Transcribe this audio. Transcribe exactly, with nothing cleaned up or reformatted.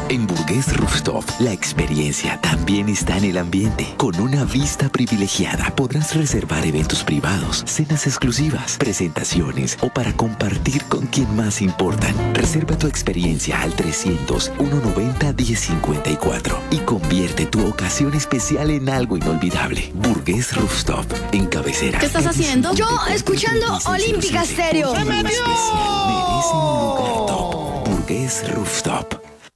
En Burgués Rooftop, la experiencia también está en el ambiente. Con una vista privilegiada podrás reservar eventos privados, cenas exclusivas, presentaciones o para compartir con quien más importan. Reserva tu experiencia al trescientos, ciento noventa, diez cincuenta y cuatro y convierte tu ocasión especial en algo inolvidable. Burgués Rooftop, en cabecera. ¿Qué estás haciendo? Yo, escuchando Olímpica Stereo. Especial merece un lugar top. Burgués Rooftop.